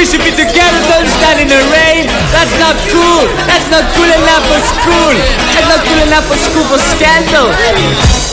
should be together, don't stand in the rain. That's not cool. That's not cool enough for school. That's not cool enough for school for scandal.